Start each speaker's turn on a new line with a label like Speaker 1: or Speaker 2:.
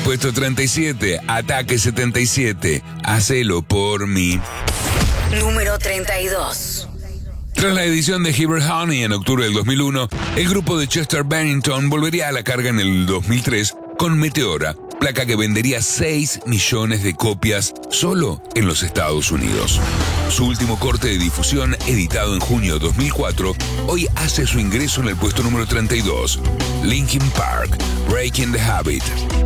Speaker 1: Puesto 37, Ataque 77, Hacelo por mí.
Speaker 2: Número 32.
Speaker 1: Tras la edición de Hibbert Honey en octubre del 2001, el grupo de Chester Bennington volvería a la carga en el 2003 con Meteora, placa que vendería 6 millones de copias solo en los Estados Unidos. Su último corte de difusión, editado en junio de 2004, hoy hace su ingreso en el puesto número 32, Linkin Park, Breaking the Habit.